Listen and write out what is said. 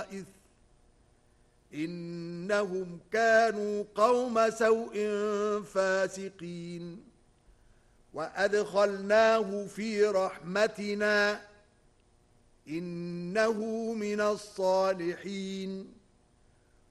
الطوائف إنهم كانوا قوم سوء فاسقين وأدخلناه في رحمتنا إنه من الصالحين